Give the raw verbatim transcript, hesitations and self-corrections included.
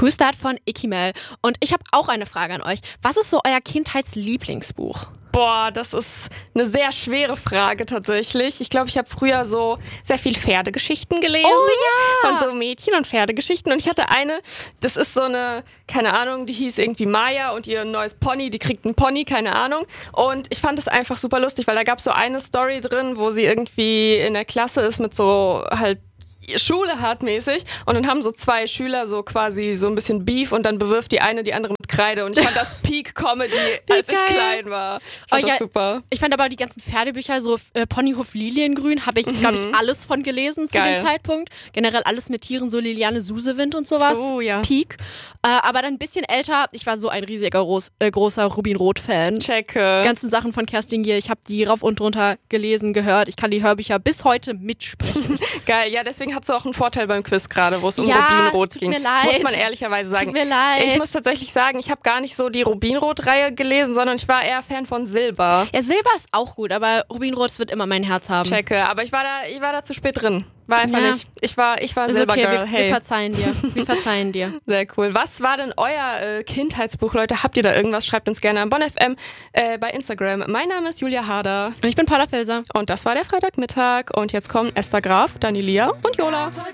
Who's That von Ikimel. Und ich habe auch eine Frage an euch. Was ist so euer Kindheitslieblingsbuch? Boah, das ist eine sehr schwere Frage tatsächlich. Ich glaube, ich habe früher so sehr viel Pferdegeschichten gelesen. Oh ja! Von so Mädchen- und Pferdegeschichten. Und ich hatte eine, das ist so eine, keine Ahnung, die hieß irgendwie Maya und ihr neues Pony, die kriegt einen Pony, keine Ahnung. Und ich fand es einfach super lustig, weil da gab es so eine Story drin, wo sie irgendwie in der Klasse ist mit so halt Schule hat mäßig und dann haben so zwei Schüler so quasi so ein bisschen Beef und dann bewirft die eine die andere mit Kreide und ich fand das Peak Comedy, als ich klein war. Ich fand oh, das ja, super. Ich fand aber die ganzen Pferdebücher, so äh, Ponyhof Liliengrün, habe ich, mhm. glaube ich, alles von gelesen zu Geil. dem Zeitpunkt. Generell alles mit Tieren, so Liliane Susewind und sowas. Oh ja. Peak. Äh, aber dann ein bisschen älter, ich war so ein riesiger, groß, äh, großer Rubin-Rot-Fan. Checke. Die ganzen Sachen von Kerstin Gier, ich habe die rauf und runter gelesen, gehört. Ich kann die Hörbücher bis heute mitsprechen. Geil, ja, deswegen hast du auch einen Vorteil beim Quiz gerade, wo es um ja, Rubinrot tut ging. Mir leid. Muss man ehrlicherweise sagen. Tut mir leid. Ich muss tatsächlich sagen, ich habe gar nicht so die Rubinrot-Reihe gelesen, sondern ich war eher Fan von Silber. Ja, Silber ist auch gut, aber Rubinrot wird immer mein Herz haben. Checke, aber ich war da, ich war da zu spät drin. War einfach ja. nicht. Ich war, ich war ist Silbergirl. Okay, wir, hey. wir verzeihen dir. Wir verzeihen dir. Sehr cool. Was war denn euer äh, Kindheitsbuch, Leute? Habt ihr da irgendwas? Schreibt uns gerne an Bonn F M äh, bei Instagram. Mein Name ist Julia Harder. Und ich bin Paula Felser. Und das war der Freitagmittag. Und jetzt kommen Esther Graf, Danilia und Jola.